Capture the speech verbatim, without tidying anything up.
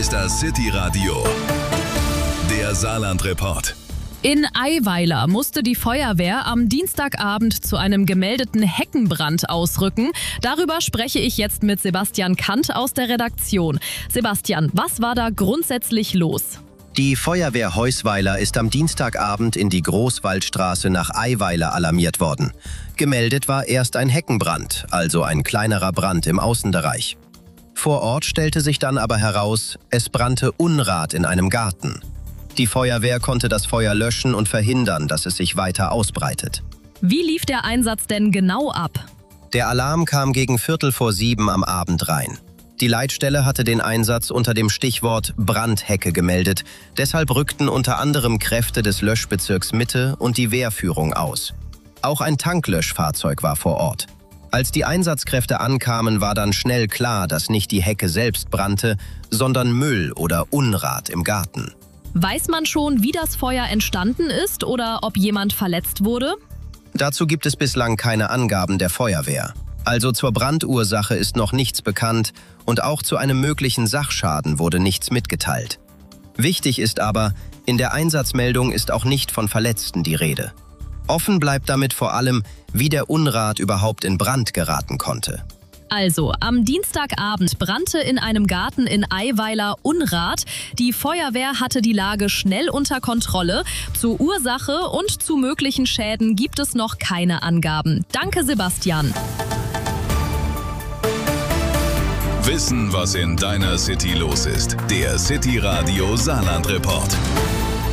ist das City Radio, der Saarland-Report. In Eiweiler musste die Feuerwehr am Dienstagabend zu einem gemeldeten Heckenbrand ausrücken. Darüber spreche ich jetzt mit Sebastian Kant aus der Redaktion. Sebastian, was war da grundsätzlich los? Die Feuerwehr Heusweiler ist am Dienstagabend in die Großwaldstraße nach Eiweiler alarmiert worden. Gemeldet war erst ein Heckenbrand, also ein kleinerer Brand im Außenbereich. Vor Ort stellte sich dann aber heraus, es brannte Unrat in einem Garten. Die Feuerwehr konnte das Feuer löschen und verhindern, dass es sich weiter ausbreitet. Wie lief der Einsatz denn genau ab? Der Alarm kam gegen Viertel vor sieben am Abend rein. Die Leitstelle hatte den Einsatz unter dem Stichwort Brandhecke gemeldet. Deshalb rückten unter anderem Kräfte des Löschbezirks Mitte und die Wehrführung aus. Auch ein Tanklöschfahrzeug war vor Ort. Als die Einsatzkräfte ankamen, war dann schnell klar, dass nicht die Hecke selbst brannte, sondern Müll oder Unrat im Garten. Weiß man schon, wie das Feuer entstanden ist oder ob jemand verletzt wurde? Dazu gibt es bislang keine Angaben der Feuerwehr. Also zur Brandursache ist noch nichts bekannt und auch zu einem möglichen Sachschaden wurde nichts mitgeteilt. Wichtig ist aber, in der Einsatzmeldung ist auch nicht von Verletzten die Rede. Offen bleibt damit vor allem, wie der Unrat überhaupt in Brand geraten konnte. Also, am Dienstagabend brannte in einem Garten in Eiweiler Unrat. Die Feuerwehr hatte die Lage schnell unter Kontrolle. Zur Ursache und zu möglichen Schäden gibt es noch keine Angaben. Danke, Sebastian. Wissen, was in deiner City los ist. Der City Radio Saarland-Report.